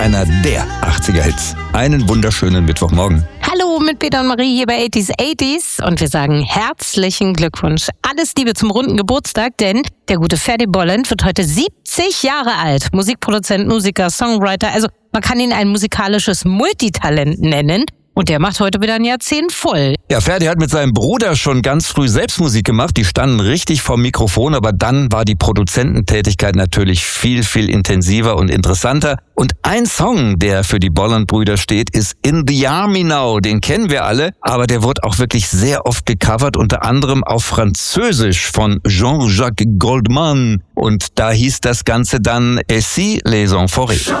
einer der 80er-Hits. Einen wunderschönen Mittwochmorgen. Hallo mit Peter und Marie hier bei 80s und wir sagen herzlichen Glückwunsch. Alles Liebe zum runden Geburtstag, denn der gute Ferdi Bolland wird heute 70 Jahre alt. Musikproduzent, Musiker, Songwriter, also man kann ihn ein musikalisches Multitalent nennen. Und der macht heute wieder ein Jahrzehnt voll. Ja, Ferdi hat mit seinem Bruder schon ganz früh selbst Musik gemacht. Die standen richtig vorm Mikrofon, aber dann war die Produzententätigkeit natürlich viel, viel intensiver und interessanter. Und ein Song, der für die Bolland-Brüder steht, ist In the Army Now. Den kennen wir alle, aber der wurde auch wirklich sehr oft gecovert, unter anderem auf Französisch von Jean-Jacques Goldman. Und da hieß das Ganze dann Et si les enfoirés.